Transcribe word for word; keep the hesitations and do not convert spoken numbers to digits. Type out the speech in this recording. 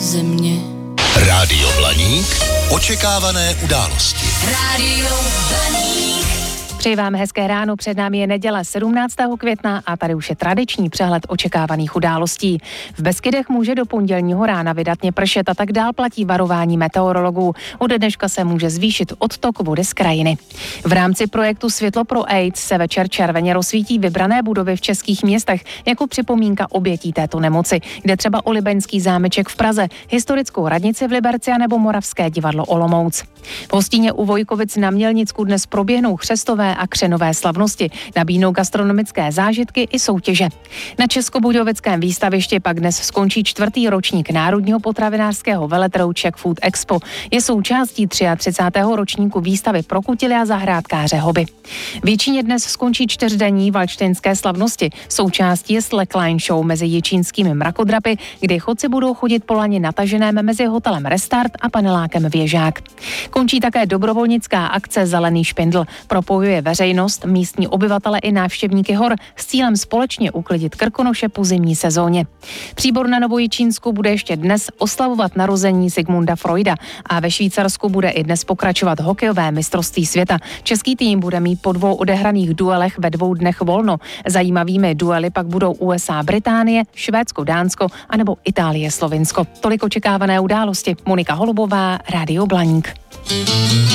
země. Rádio Blaník. Očekávané události. Rádio Blaník. Přeji vám hezké ráno, před námi je neděle sedmnáctého května a tady už je tradiční přehled očekávaných událostí. V Beskydech může do pondělního rána vydatně pršet a tak dál platí varování meteorologů. Od dneška se může zvýšit odtok vody z krajiny. V rámci projektu Světlo pro AIDS se večer červeně rozsvítí vybrané budovy v českých městech jako připomínka obětí této nemoci. Jde třeba o Libeňský zámeček v Praze, historickou radnici v Liberci a nebo Moravské divadlo Olomouc. V hostině u Vojkovic na Mělnicku dnes proběhnou chřestové a křenové slavnosti, nabídnou gastronomické zážitky i soutěže. Na Českobudějovickém výstavišti pak dnes skončí čtvrtý ročník Národního potravinářského veletrhu Czech Food Expo. Je součástí třicátého třetího ročníku výstavy pro kutily a zahrádkáře hobby. V Jičíně dnes skončí čtyřdenní valštejnské slavnosti. Součástí je slackline show mezi jičínskými mrakodrapy, kdy chodci budou chodit po lani nataženém mezi hotelem Restart a panelákem Věžák. Končí také dobrovolnická akce Zelený špindl. Propojuje veřejnost, místní obyvatele i návštěvníky hor s cílem společně uklidit Krkonoše po zimní sezóně. Příbor na Novojičínsku bude ještě dnes oslavovat narození Sigmunda Freuda a ve Švýcarsku bude i dnes pokračovat hokejové mistrovství světa. Český tým bude mít po dvou odehraných duelech ve dvou dnech volno. Zajímavými duely pak budou U S A Británie, Švédsko Dánsko anebo Itálie Slovinsko. Tolik očekávané události. Monika Holubová, Rádio Blaník.